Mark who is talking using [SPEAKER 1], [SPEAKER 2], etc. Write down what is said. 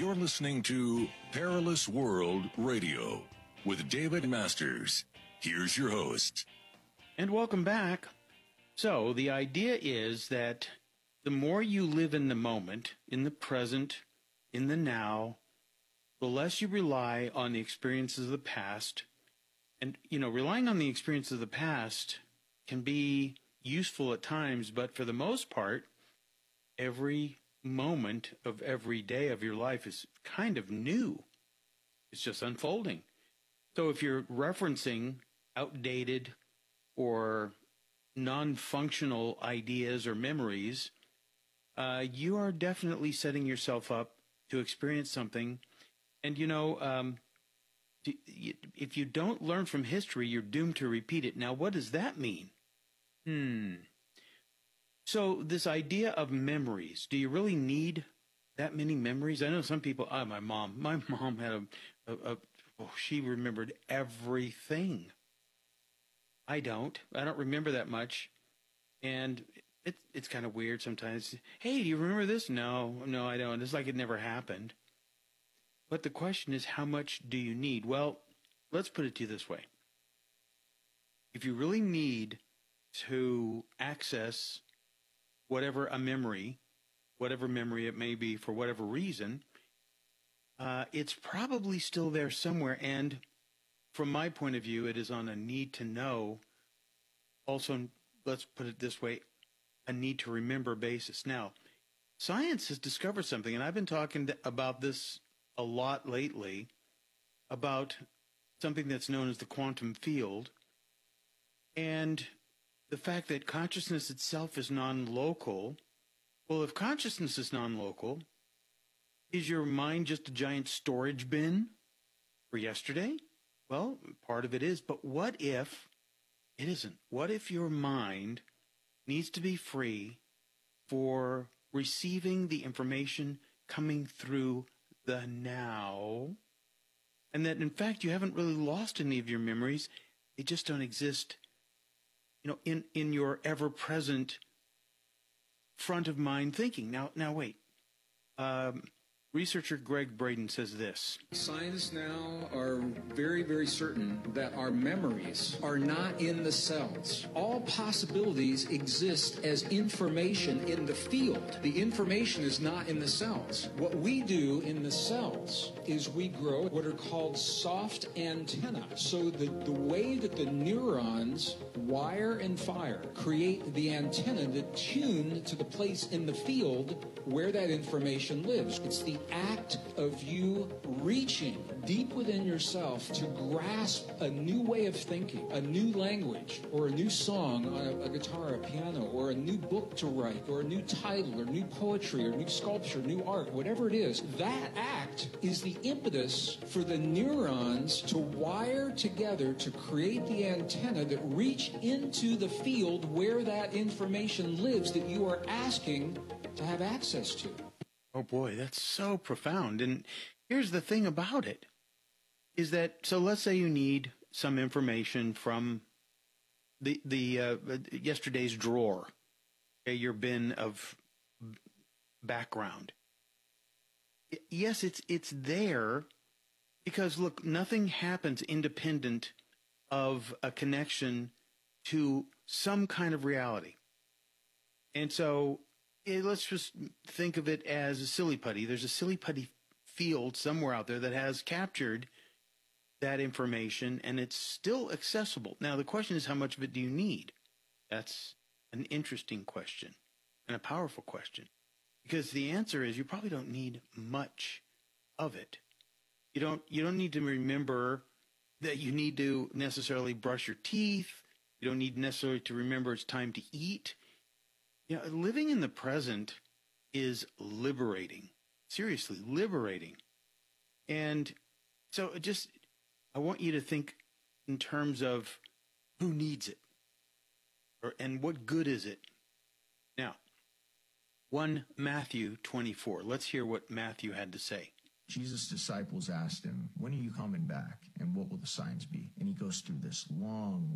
[SPEAKER 1] You're listening to Perilous World Radio with David Masters. Here's your host.
[SPEAKER 2] And welcome back. So the idea is that the more you live in the moment, in the present, in the now, the less you rely on the experiences of the past. And, relying on the experiences of the past can be useful at times, but for the most part, every moment of every day of your life is kind of new. It's just unfolding. So if you're referencing outdated or non-functional ideas or memories, you are definitely setting yourself up to experience something. And, if you don't learn from history, you're doomed to repeat it. Now, what does that mean? So this idea of memories, do you really need that many memories? I know some people, my mom had she remembered everything. I don't remember that much. And it's kind of weird sometimes. Hey, do you remember this? No, I don't. It's like it never happened. But the question is, how much do you need? Well, let's put it to you this way. If you really need to access whatever memory it may be for whatever reason, it's probably still there somewhere. And from my point of view, it is on a need to know. Also, let's put it this way, a need to remember basis. Now, science has discovered something, and I've been talking about this a lot lately, about something that's known as the quantum field, and the fact that consciousness itself is non-local. Well, if consciousness is non-local, is your mind just a giant storage bin for yesterday? Well, part of it is, but what if it isn't? What if your mind needs to be free for receiving the information coming through the now, and that in fact you haven't really lost any of your memories, they just don't exist in your ever-present front of mind thinking. Now wait. Researcher Greg Braden says this.
[SPEAKER 3] Scientists now are very, very certain that our memories are not in the cells. All possibilities exist as information in the field. The information is not in the cells. What we do in the cells is we grow what are called soft antennae. So the way that the neurons wire and fire create the antenna that tune to the place in the field where that information lives. It's the act of you reaching deep within yourself to grasp a new way of thinking, a new language, or a new song on a guitar, a piano, or a new book to write, or a new title, or new poetry, or new sculpture, new art, whatever it is. That act is the impetus for the neurons to wire together to create the antenna that reach into the field where that information lives that you are asking to have access to.
[SPEAKER 2] Oh boy, that's so profound. And here's the thing about it, is that, so let's say you need some information from the yesterday's drawer, okay, your bin of background. Yes, it's there because, look, nothing happens independent of a connection to some kind of reality. And so let's just think of it as a silly putty. There's a silly putty field somewhere out there that has captured that information, and it's still accessible. Now, the question is, how much of it do you need? That's an interesting question and a powerful question, because the answer is you probably don't need much of it. You don't need to remember that you need to necessarily brush your teeth. You don't need necessarily to remember it's time to eat. Living in the present is liberating, seriously liberating. And so I want you to think in terms of who needs it, and what good is it. Now, 1 Matthew 24. Let's hear what Matthew had to say.
[SPEAKER 4] Jesus' disciples asked him, "When are you coming back? And what will the signs be?" And he goes through this long